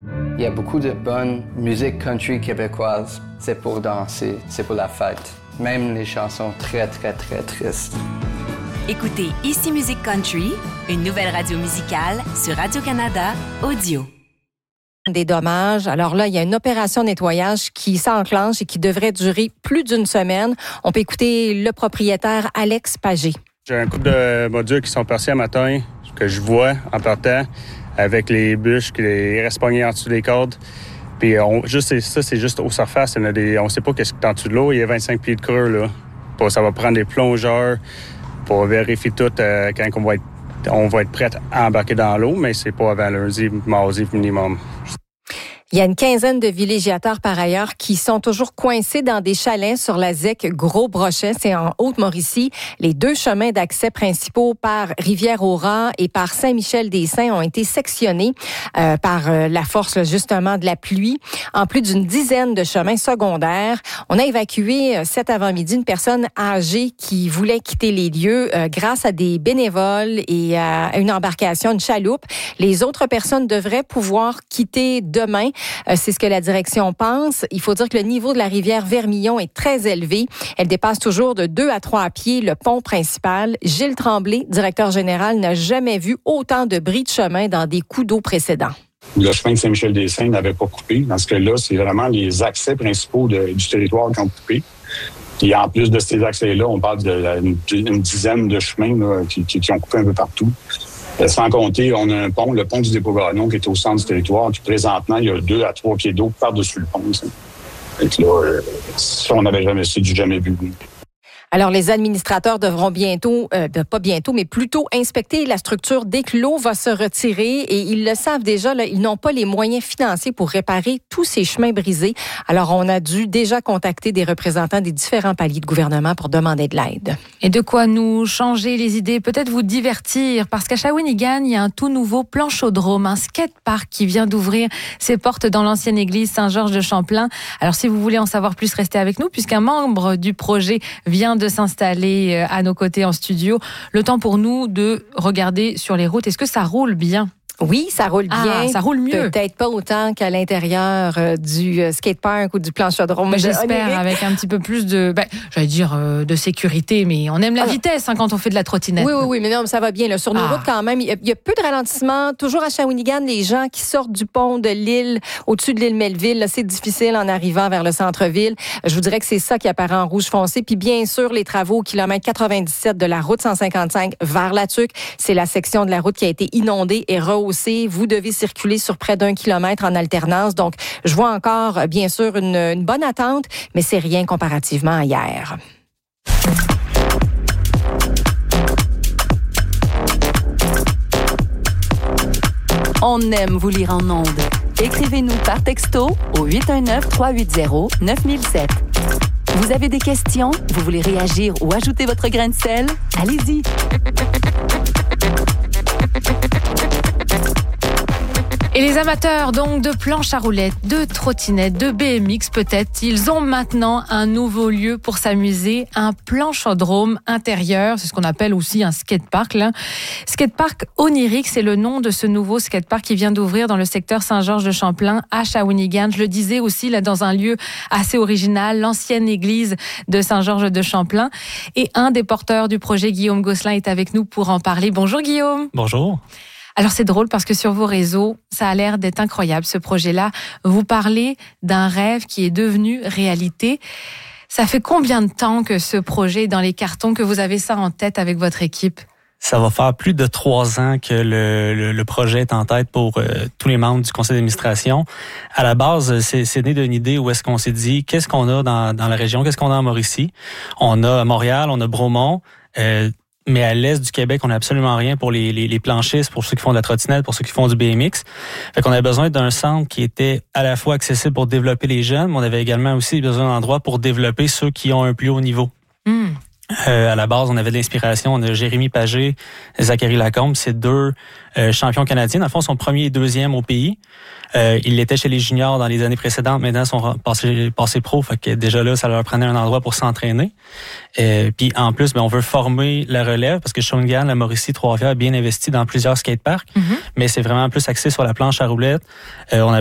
Il y a beaucoup de bonne musique country québécoise. C'est pour danser, c'est pour la fête. Même les chansons très, très, très tristes. Écoutez Ici Musique Country, une nouvelle radio musicale sur Radio-Canada Audio. Des dommages. Alors là, il y a une opération nettoyage qui s'enclenche et qui devrait durer plus d'une semaine. On peut écouter le propriétaire Alex Pagé. J'ai un couple de modules qui sont partis à matin, que je vois en partant, avec les bûches qui restent pognés en dessous des cordes. Puis c'est juste aux surfaces. On ne sait pas qu'est-ce qui est en dessous de l'eau. Il y a 25 pieds de creux, là. Ça va prendre des plongeurs pour vérifier tout quand on va être prêt à embarquer dans l'eau, mais c'est pas avant lundi, mardi minimum. Il y a une quinzaine de villégiateurs, par ailleurs, qui sont toujours coincés dans des chalets sur la ZEC Gros-Brochet. C'est en Haute-Mauricie. Les deux chemins d'accès principaux par Rivière-au-Rat et par Saint-Michel-des-Saints ont été sectionnés par la force, justement, de la pluie. En plus d'une dizaine de chemins secondaires, on a évacué cet avant-midi une personne âgée qui voulait quitter les lieux grâce à des bénévoles et à une embarcation, une chaloupe. Les autres personnes devraient pouvoir quitter demain. C'est ce que la direction pense. Il faut dire que le niveau de la rivière Vermillon est très élevé. Elle dépasse toujours de 2 à 3 pieds le pont principal. Gilles Tremblay, directeur général, n'a jamais vu autant de bris de chemin dans des coups d'eau précédents. Le chemin de Saint-Michel-des-Saints n'avait pas coupé. Dans ce cas-là, c'est vraiment les accès principaux du territoire qui ont coupé. Et en plus de ces accès-là, on parle d'une dizaine de chemins là, qui ont coupé un peu partout. Sans compter, on a un pont, le pont du Dépôt-Gagnon, qui est au centre du territoire. Puis présentement, il y a 2 à 3 pieds d'eau par-dessus le pont. Donc là, ça, on n'avait jamais vu. Alors, les administrateurs devront pas bientôt, mais plutôt inspecter la structure dès que l'eau va se retirer. Et ils le savent déjà, là, ils n'ont pas les moyens financiers pour réparer tous ces chemins brisés. Alors, on a dû déjà contacter des représentants des différents paliers de gouvernement pour demander de l'aide. Et de quoi nous changer les idées, peut-être vous divertir, parce qu'à Shawinigan, il y a un tout nouveau planchodrome, un skatepark qui vient d'ouvrir ses portes dans l'ancienne église Saint-Georges de Champlain. Alors, si vous voulez en savoir plus, restez avec nous, puisqu'un membre du projet vient de s'installer à nos côtés en studio. Le temps pour nous de regarder sur les routes. Est-ce que ça roule bien? Oui, ça roule bien. Ça roule mieux. Peut-être pas autant qu'à l'intérieur du skatepark ou du planchodrome. Mais j'espère, avec un petit peu plus de, de sécurité, mais on aime la vitesse quand on fait de la trottinette. Oui, mais non, ça va bien. Là. Sur nos routes, quand même, il y a peu de ralentissement. Toujours à Shawinigan, les gens qui sortent du pont de l'île, au-dessus de l'île Melville, là, c'est difficile en arrivant vers le centre-ville. Je vous dirais que c'est ça qui apparaît en rouge foncé. Puis bien sûr, les travaux au kilomètre 97 de la route 155 vers La Tuque, c'est la section de la route qui a été inondée et rehaussée. Vous devez circuler sur près d'1 kilomètre en alternance. Donc, je vois encore, bien sûr, une bonne attente, mais c'est rien comparativement à hier. On aime vous lire en ondes. Écrivez-nous par texto au 819-380-9007. Vous avez des questions? Vous voulez réagir ou ajouter votre grain de sel? Allez-y! Et les amateurs donc de planches à roulettes, de trottinettes, de BMX peut-être, ils ont maintenant un nouveau lieu pour s'amuser, un planchodrome intérieur, c'est ce qu'on appelle aussi un skatepark. Là. Skatepark Onirique, c'est le nom de ce nouveau skatepark qui vient d'ouvrir dans le secteur Saint-Georges de Champlain à Shawinigan. Je le disais aussi là dans un lieu assez original, l'ancienne église de Saint-Georges de Champlain. Et un des porteurs du projet, Guillaume Gosselin, est avec nous pour en parler. Bonjour Guillaume. Bonjour. Alors c'est drôle parce que sur vos réseaux, ça a l'air d'être incroyable ce projet-là. Vous parlez d'un rêve qui est devenu réalité. Ça fait combien de temps que ce projet est dans les cartons, que vous avez ça en tête avec votre équipe? Ça va faire plus de 3 ans que le projet est en tête pour tous les membres du conseil d'administration. À la base, c'est né d'une idée où est-ce qu'on s'est dit, qu'est-ce qu'on a dans la région, qu'est-ce qu'on a en Mauricie? On a Montréal, on a Bromont, mais à l'est du Québec, on n'a absolument rien pour les planchistes, pour ceux qui font de la trottinette, pour ceux qui font du BMX. Fait qu'on avait besoin d'un centre qui était à la fois accessible pour développer les jeunes, mais on avait également aussi besoin d'un endroit pour développer ceux qui ont un plus haut niveau. À la base, on avait de l'inspiration. On a Jérémy Pagé, Zachary Lacombe. C'est 2 champions canadiens. Dans le fond, ils sont premier et deuxième au pays. Ils l'étaient chez les juniors dans les années précédentes. Maintenant, ils sont passés pro. Fait que déjà là, ça leur prenait un endroit pour s'entraîner. Puis en plus, on veut former la relève parce que Shawinigan, la Mauricie, Trois-Rivières a bien investi dans plusieurs skateparks. Mais c'est vraiment plus axé sur la planche à roulettes. On a